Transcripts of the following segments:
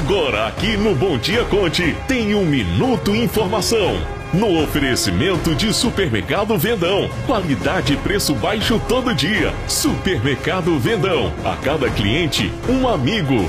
Agora aqui no Bom Dia Conte tem um Minuto Informação. No oferecimento de Supermercado Vendão. Qualidade e preço baixo todo dia. Supermercado Vendão. A cada cliente, um amigo.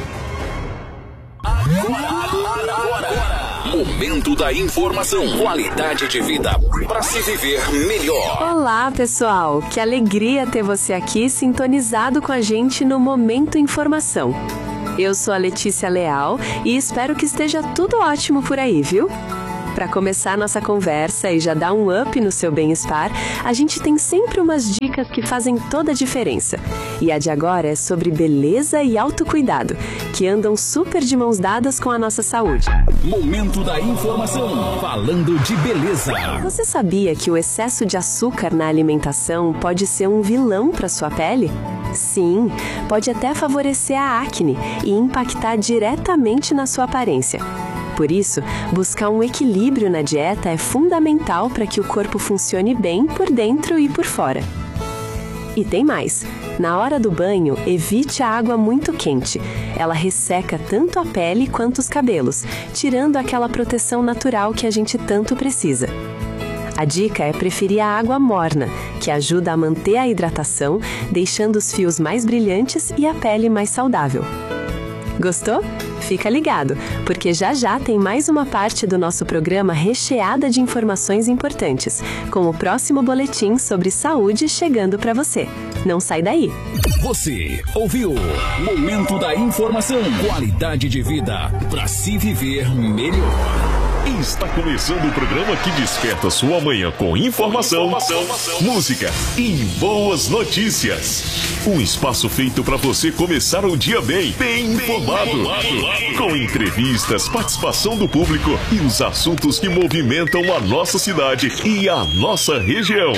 Agora. Momento da informação. Qualidade de vida para se viver melhor. Olá, pessoal. Que alegria ter você aqui sintonizado com a gente no Momento Informação. Eu sou a Letícia Leal e espero que esteja tudo ótimo por aí, viu? Para começar nossa conversa e já dar um up no seu bem-estar, a gente tem sempre umas dicas que fazem toda a diferença. E a de agora é sobre beleza e autocuidado, que andam super de mãos dadas com a nossa saúde. Momento da informação, falando de beleza. Você sabia que o excesso de açúcar na alimentação pode ser um vilão para sua pele? Sim, pode até favorecer a acne e impactar diretamente na sua aparência. Por isso, buscar um equilíbrio na dieta é fundamental para que o corpo funcione bem por dentro e por fora. E tem mais. Na hora do banho, evite a água muito quente. Ela resseca tanto a pele quanto os cabelos, tirando aquela proteção natural que a gente tanto precisa. A dica é preferir a água morna, que ajuda a manter a hidratação, deixando os fios mais brilhantes e a pele mais saudável. Gostou? Fica ligado, porque já já tem mais uma parte do nosso programa recheada de informações importantes, com o próximo boletim sobre saúde chegando para você. Não sai daí! Você ouviu Momento da Informação. Qualidade de vida para se viver melhor. Está começando o programa que desperta sua manhã com informação, música e boas notícias. Um espaço feito para você começar o dia bem informado. Com entrevistas, participação do público e os assuntos que movimentam a nossa cidade e a nossa região.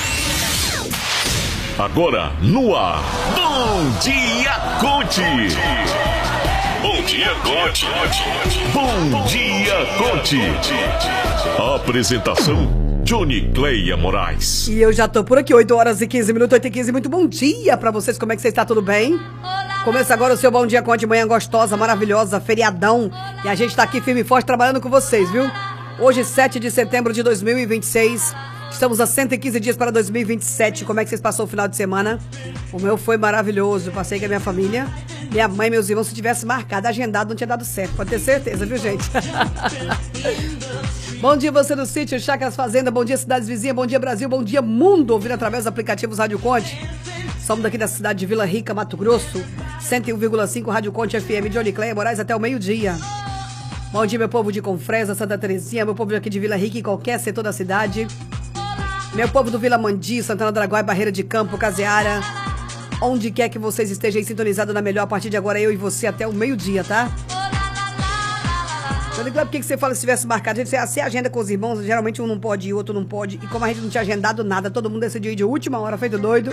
Agora, no ar, Bom Dia Conte! Bom Dia Conte! Bom Dia Conte! Apresentação: Johnny Cleia Moraes. E eu já tô por aqui, 8h15, 8h15. Muito bom dia pra vocês, como é que vocês estão? Tudo bem? Começa agora o seu Bom Dia Conte, manhã gostosa, maravilhosa, feriadão. E a gente tá aqui firme e forte trabalhando com vocês, viu? Hoje, 7 de setembro de 2026. Estamos a 115 dias para 2027. Como é que vocês passaram o final de semana? O meu foi maravilhoso. Passei com a minha família, minha mãe e meus irmãos. Se tivesse marcado, agendado, não tinha dado certo. Pode ter certeza, viu, gente? Bom dia você do sítio, Chácaras Fazenda. Bom dia cidades vizinhas. Bom dia Brasil. Bom dia mundo. Ouvindo através dos aplicativos Rádio Conte. Somos daqui da cidade de Vila Rica, Mato Grosso. 101,5 Rádio Conte FM. Johnny Cleia Moraes até o meio-dia. Bom dia meu povo de Confresa, Santa Terezinha. Meu povo aqui de Vila Rica e qualquer setor da cidade. Meu povo do Vila Mandi, Santana do Araguaia, Barreira de Campo, Caseara. Onde quer que vocês estejam aí sintonizados na melhor, a partir de agora eu e você até o meio-dia, tá? Eu digo, por que você fala se tivesse marcado? Você agenda com os irmãos, geralmente um não pode ir, outro não pode. E como a gente não tinha agendado nada, todo mundo decidiu ir de última hora, feito doido.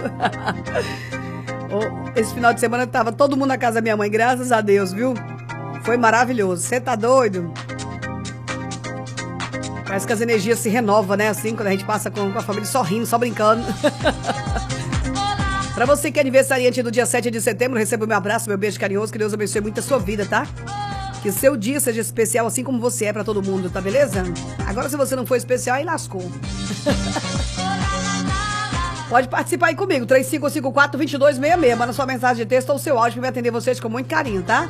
Esse final de semana tava todo mundo na casa da minha mãe, graças a Deus, viu? Foi maravilhoso. Você tá doido? Parece que as energias se renovam, né? Assim, quando a gente passa com a família só rindo, só brincando. Pra você que é aniversariante do dia 7 de setembro, receba o meu abraço, meu beijo carinhoso. Que Deus abençoe muito a sua vida, tá? Que seu dia seja especial, assim como você é pra todo mundo, tá beleza? Agora, se você não for especial, aí lascou. Pode participar aí comigo, 3554-2266. Manda sua mensagem de texto ou seu áudio, que vai atender vocês com muito carinho, tá?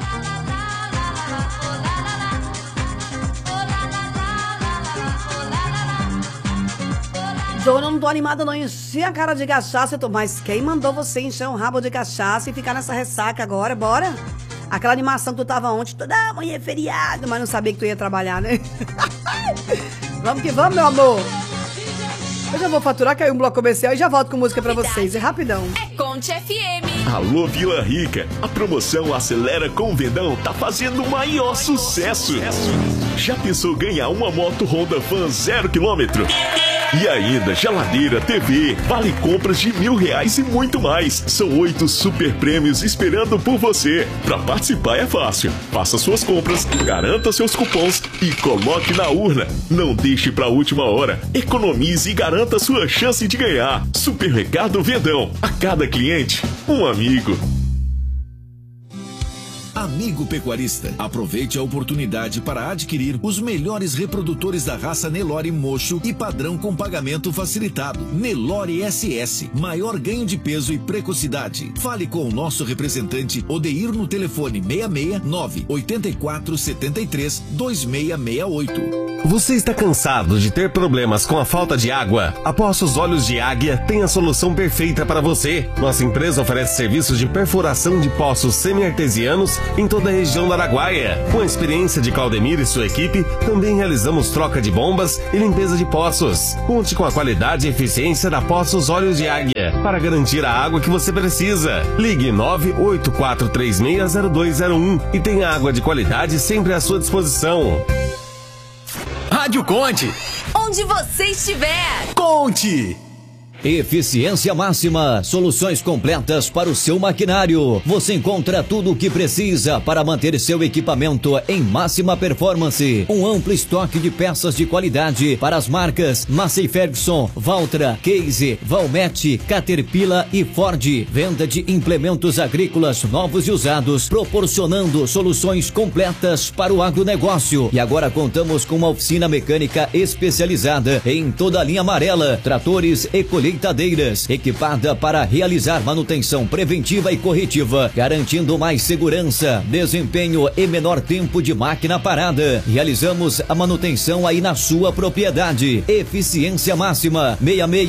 Eu não tô animada não, encher a cara de cachaça, mas quem mandou você encher um rabo de cachaça e ficar nessa ressaca agora, bora? Aquela animação que tu tava ontem, toda manhã é feriado, mas não sabia que tu ia trabalhar, né? Vamos que vamos, meu amor. Eu já vou faturar, caiu um bloco comercial e já volto com música pra vocês, é rapidão. É Conte FM. Alô Vila Rica, a promoção Acelera com o Vendão tá fazendo o maior sucesso. Já pensou ganhar uma moto Honda Fan 0 km? E ainda geladeira, TV, vale compras de R$1.000 e muito mais. São 8 super prêmios esperando por você. Pra participar é fácil. Faça suas compras, garanta seus cupons e coloque na urna. Não deixe pra última hora. Economize e garanta sua chance de ganhar. Supermercado Vendão. A cada cliente, um amigo. Amigo pecuarista, aproveite a oportunidade para adquirir os melhores reprodutores da raça Nelore Mocho e padrão com pagamento facilitado. Nelore SS, maior ganho de peso e precocidade. Fale com o nosso representante Odeir no telefone 669 8473 2668. Você está cansado de ter problemas com a falta de água? A Poços Olhos de Águia tem a solução perfeita para você. Nossa empresa oferece serviços de perfuração de poços semi-artesianos em toda a região do Araguaia. Com a experiência de Claudemir e sua equipe, também realizamos troca de bombas e limpeza de poços. Conte com a qualidade e eficiência da Poços Olhos de Águia para garantir a água que você precisa. Ligue 984360201 e tenha água de qualidade sempre à sua disposição. Rádio Conte. Onde você estiver. Conte. Eficiência máxima, soluções completas para o seu maquinário. Você encontra tudo o que precisa para manter seu equipamento em máxima performance. Um amplo estoque de peças de qualidade para as marcas Massey Ferguson, Valtra, Case, Valmet, Caterpillar e Ford. Venda de implementos agrícolas novos e usados, proporcionando soluções completas para o agronegócio. E agora contamos com uma oficina mecânica especializada em toda a linha amarela, tratores e colheitadeiras, equipada para realizar manutenção preventiva e corretiva, garantindo mais segurança, desempenho e menor tempo de máquina parada. Realizamos a manutenção aí na sua propriedade. Eficiência máxima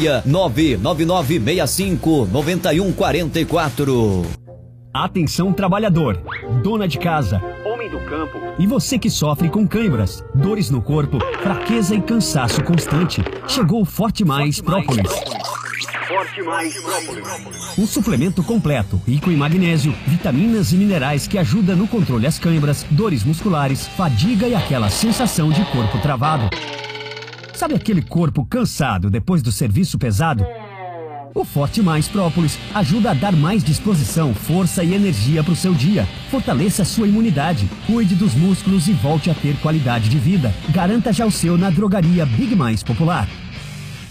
66999659144. Atenção trabalhador, dona de casa, homem do campo e você que sofre com câimbras, dores no corpo, fraqueza e cansaço constante. Chegou o Forte Mais Própolis. Forte Mais Própolis. Um suplemento completo, rico em magnésio, vitaminas e minerais que ajuda no controle das câimbras, dores musculares, fadiga e aquela sensação de corpo travado. Sabe aquele corpo cansado depois do serviço pesado? O Forte Mais Própolis ajuda a dar mais disposição, força e energia para o seu dia. Fortaleça a sua imunidade, cuide dos músculos e volte a ter qualidade de vida. Garanta já o seu na drogaria Big Mais Popular.